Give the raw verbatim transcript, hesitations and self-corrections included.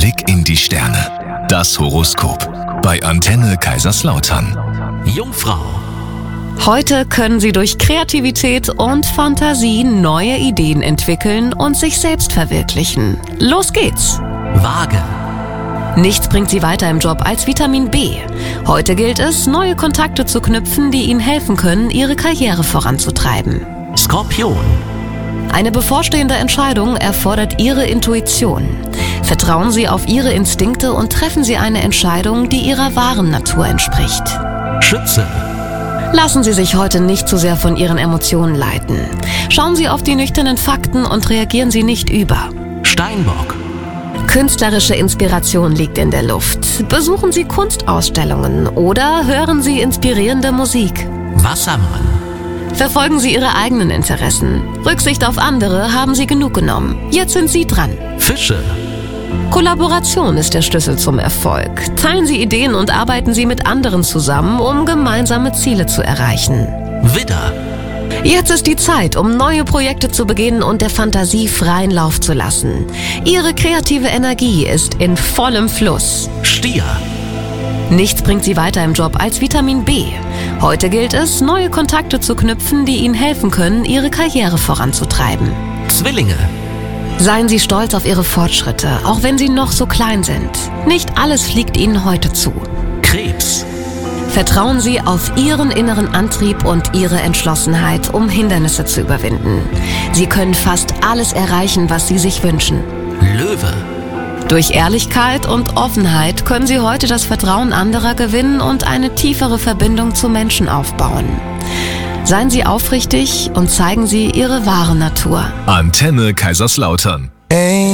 Blick in die Sterne. Das Horoskop bei Antenne Kaiserslautern. Jungfrau. Heute können Sie durch Kreativität und Fantasie neue Ideen entwickeln und sich selbst verwirklichen. Los geht's! Waage. Nichts bringt Sie weiter im Job als Vitamin B. Heute gilt es, neue Kontakte zu knüpfen, die Ihnen helfen können, Ihre Karriere voranzutreiben. Skorpion. Eine bevorstehende Entscheidung erfordert Ihre Intuition. Vertrauen Sie auf Ihre Instinkte und treffen Sie eine Entscheidung, die Ihrer wahren Natur entspricht. Schütze. Lassen Sie sich heute nicht zu sehr von Ihren Emotionen leiten. Schauen Sie auf die nüchternen Fakten und reagieren Sie nicht über. Steinbock. Künstlerische Inspiration liegt in der Luft. Besuchen Sie Kunstausstellungen oder hören Sie inspirierende Musik. Wassermann. Verfolgen Sie Ihre eigenen Interessen. Rücksicht auf andere haben Sie genug genommen. Jetzt sind Sie dran. Fische. Kollaboration ist der Schlüssel zum Erfolg. Teilen Sie Ideen und arbeiten Sie mit anderen zusammen, um gemeinsame Ziele zu erreichen. Widder. Jetzt ist die Zeit, um neue Projekte zu beginnen und der Fantasie freien Lauf zu lassen. Ihre kreative Energie ist in vollem Fluss. Stier. Nichts bringt Sie weiter im Job als Vitamin B. Heute gilt es, neue Kontakte zu knüpfen, die Ihnen helfen können, Ihre Karriere voranzutreiben. Zwillinge. Seien Sie stolz auf Ihre Fortschritte, auch wenn sie noch so klein sind. Nicht alles fliegt Ihnen heute zu. Krebs. Vertrauen Sie auf Ihren inneren Antrieb und Ihre Entschlossenheit, um Hindernisse zu überwinden. Sie können fast alles erreichen, was Sie sich wünschen. Löwe. Durch Ehrlichkeit und Offenheit können Sie heute das Vertrauen anderer gewinnen und eine tiefere Verbindung zu Menschen aufbauen. Seien Sie aufrichtig und zeigen Sie Ihre wahre Natur. Antenne Kaiserslautern.